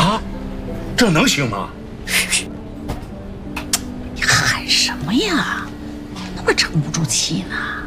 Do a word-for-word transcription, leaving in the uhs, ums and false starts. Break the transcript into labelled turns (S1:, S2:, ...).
S1: 啊，这能行吗？
S2: 嘘，你喊什么呀？那么沉不住气呢？